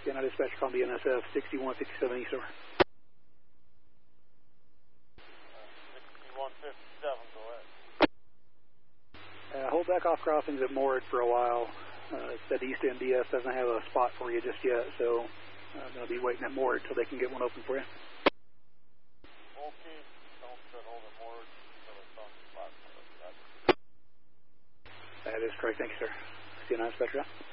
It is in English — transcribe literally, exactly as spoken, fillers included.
C N I dispatcher calling B N S F sixty-one fifty-seven East over. sixty-one fifty-seven, go ahead. Uh, hold back off crossings at Moored for a while. Uh, said East N D S doesn't have a spot for you just yet, so I'm going to be waiting at Moored until they can get one open for you. Okay, don't set hold at Moored until it's on the spot. That is correct. Thank you, sir. C N I dispatcher out.